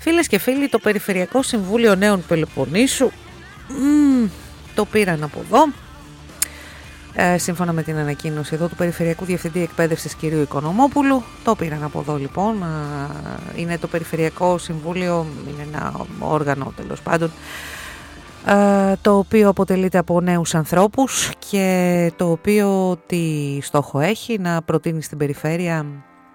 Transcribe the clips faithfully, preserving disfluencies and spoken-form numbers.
Φίλες και φίλοι, το Περιφερειακό Συμβούλιο Νέων Πελοποννήσου μ, το πήραν από εδώ. Ε, σύμφωνα με την ανακοίνωση εδώ του Περιφερειακού Διευθυντή Εκπαίδευσης κ. Οικονομόπουλου, το πήραν από εδώ λοιπόν. Ε, είναι το Περιφερειακό Συμβούλιο, είναι ένα όργανο τέλος πάντων, ε, το οποίο αποτελείται από νέους ανθρώπους και το οποίο τι στόχο έχει να προτείνει στην περιφέρεια,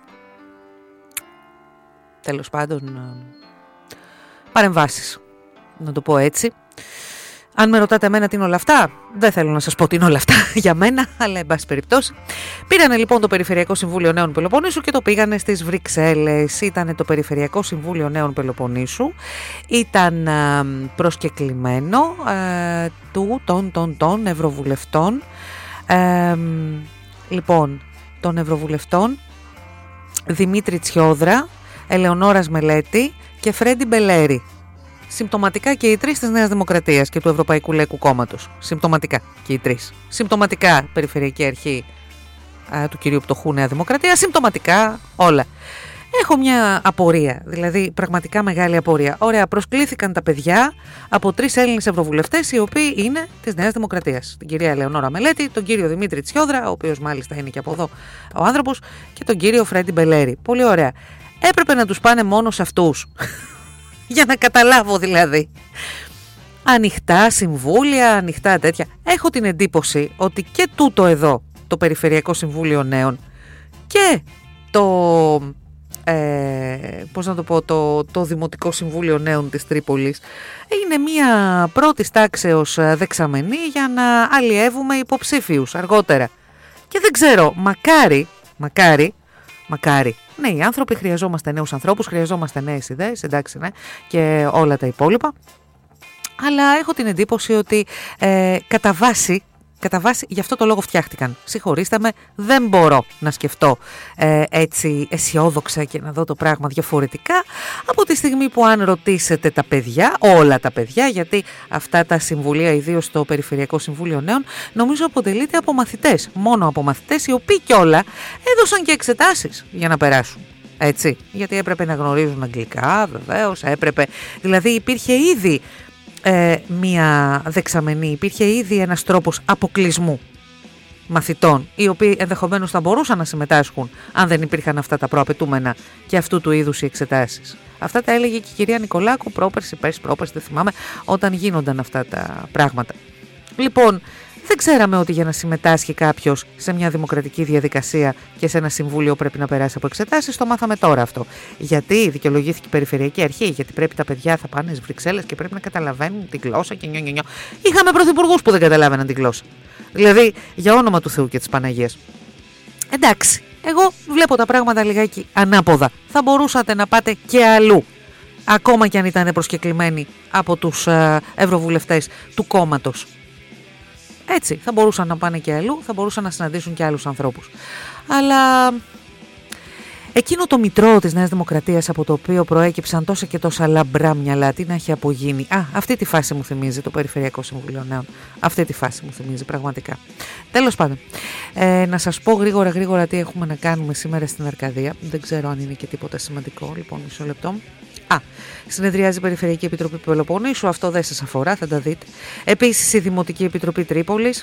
τέλος πάντων, παρεμβάσεις, να το πω έτσι. Αν με ρωτάτε εμένα τι είναι όλα αυτά, δεν θέλω να σας πω τι είναι όλα αυτά για μένα, αλλά εν πάση περιπτώσει. Πήρανε λοιπόν το Περιφερειακό Συμβούλιο Νέων Πελοποννήσου και το πήγανε στις Βρυξέλλες. Ήταν το Περιφερειακό Συμβούλιο Νέων Πελοποννήσου, ήταν α, προσκεκλημένο α, του των, των, των Ευρωβουλευτών, ε, λοιπόν, των Ευρωβουλευτών Δημήτρη Τσιόδρα, Ελεονόρας Μελέτη και Φρέντι Μπελέρη. Συμπτωματικά και οι τρεις της Νέας Δημοκρατίας και του Ευρωπαϊκού Λαϊκού Κόμματος. Συμπτωματικά και οι τρεις. Συμπτωματικά Περιφερειακή Αρχή α, του κυρίου Πτωχού Νέα Δημοκρατία. Συμπτωματικά όλα. Έχω μια απορία, δηλαδή πραγματικά μεγάλη απορία. Ωραία, προσκλήθηκαν τα παιδιά από τρεις Έλληνες Ευρωβουλευτές, οι οποίοι είναι της Νέας Δημοκρατίας. Την κυρία Ελεονόρα Μελέτη, τον κύριο Δημήτρη Τσιόδρα, ο οποίος μάλιστα είναι και από εδώ ο άνθρωπος, και τον κύριο Φρέντι Μπελέρη. Πολύ ωραία. Έπρεπε να τους πάνε μόνο σε αυτούς. Για να καταλάβω δηλαδή. Ανοιχτά συμβούλια, ανοιχτά τέτοια. Έχω την εντύπωση ότι και τούτο εδώ, το Περιφερειακό Συμβούλιο Νέων, και το, ε, πώς να το πω, το, το Δημοτικό Συμβούλιο Νέων της Τρίπολης είναι μια πρώτης τάξεως δεξαμενή για να αλλιεύουμε υποψήφιους αργότερα. Και δεν ξέρω, μακάρι, μακάρι, μακάρι. Ναι, οι άνθρωποι, χρειαζόμαστε νέους ανθρώπους, χρειαζόμαστε νέες ιδέες, εντάξει, ναι, και όλα τα υπόλοιπα. Αλλά έχω την εντύπωση ότι ε, κατά βάση, κατά βάση, γι' αυτό το λόγο φτιάχτηκαν. Συγχωρήστε με, δεν μπορώ να σκεφτώ ε, έτσι αισιόδοξα και να δω το πράγμα διαφορετικά από τη στιγμή που, αν ρωτήσετε τα παιδιά, όλα τα παιδιά, γιατί αυτά τα συμβουλία, ιδίως στο Περιφερειακό Συμβούλιο Νέων, νομίζω αποτελείται από μαθητές, μόνο από μαθητές, οι οποίοι κιόλα έδωσαν και εξετάσεις για να περάσουν. Έτσι, γιατί έπρεπε να γνωρίζουν αγγλικά, βεβαίως, έπρεπε, δηλαδή υπήρχε ήδη Ε, μία δεξαμενή, υπήρχε ήδη ένας τρόπος αποκλεισμού μαθητών, οι οποίοι ενδεχομένως θα μπορούσαν να συμμετάσχουν αν δεν υπήρχαν αυτά τα προαπαιτούμενα και αυτού του είδους οι εξετάσεις. Αυτά τα έλεγε και η κυρία Νικολάκου πρόπερση, πέρσι, πρόπερση, δεν θυμάμαι, όταν γίνονταν αυτά τα πράγματα. Λοιπόν, δεν ξέραμε ότι για να συμμετάσχει κάποιος σε μια δημοκρατική διαδικασία και σε ένα συμβούλιο πρέπει να περάσει από εξετάσεις. Το μάθαμε τώρα αυτό. Γιατί δικαιολογήθηκε η Περιφερειακή Αρχή, γιατί πρέπει τα παιδιά θα πάνε στις Βρυξέλλες και πρέπει να καταλαβαίνουν τη γλώσσα και νιω, νιω, νιω. Είχαμε πρωθυπουργούς που δεν καταλάβαιναν τη γλώσσα. Δηλαδή, για όνομα του Θεού και της Παναγίας. Εντάξει, εγώ βλέπω τα πράγματα λιγάκι ανάποδα. Θα μπορούσατε να πάτε και αλλού. Ακόμα και αν ήταν προσκεκλημένοι από τους ε, ευρωβουλευτές του κόμματος. Έτσι, θα μπορούσαν να πάνε και αλλού, θα μπορούσαν να συναντήσουν και άλλους ανθρώπους. Αλλά εκείνο το μητρό της Νέας Δημοκρατίας από το οποίο προέκυψαν τόσα και τόσα λαμπρά μυαλά, τι να έχει απογίνει. Α, αυτή τη φάση μου θυμίζει το Περιφερειακό Συμβούλιο Νέων. Αυτή τη φάση μου θυμίζει πραγματικά. Τέλος πάντων, ε, να σας πω γρήγορα γρήγορα τι έχουμε να κάνουμε σήμερα στην Αρκαδία. Δεν ξέρω αν είναι και τίποτα σημαντικό, λοιπόν, μισό λεπτό. Α, συνεδριάζει η Περιφερειακή Επιτροπή Πελοποννήσου, αυτό δεν σας αφορά, θα τα δείτε. Επίσης η Δημοτική Επιτροπή Τρίπολης.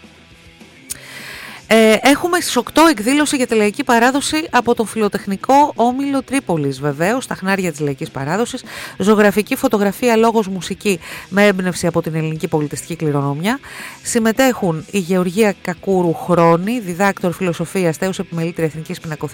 Ε, έχουμε στις οκτώ εκδήλωση για τη λαϊκή παράδοση από τον Φιλοτεχνικό Όμιλο Τρίπολης, βεβαίως, στα χνάρια της λαϊκής παράδοσης. Ζωγραφική φωτογραφία, λόγος, μουσική με έμπνευση από την ελληνική πολιτιστική κληρονομιά. Συμμετέχουν η Γεωργία Κακούρου Χρόνη, διδάκτορ φιλοσοφίας, θέους επιμελήτρια Εθνικής Πινακοθήκης